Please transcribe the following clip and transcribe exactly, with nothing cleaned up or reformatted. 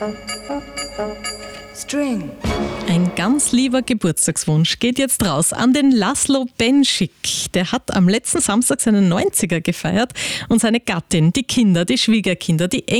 String. Ein ganz lieber Geburtstagswunsch geht jetzt raus an den Laszlo Benschik. Der hat am letzten Samstag seinen neunziger gefeiert und seine Gattin, die Kinder, die Schwiegerkinder, die